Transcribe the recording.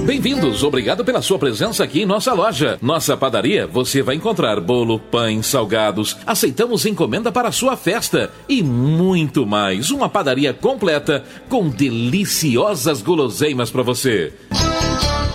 Bem-vindos, obrigado pela sua presença aqui em nossa loja. Nossa padaria, você vai encontrar bolo, pães, salgados, aceitamos encomenda para a sua festa e muito mais. Uma padaria completa com deliciosas guloseimas para você.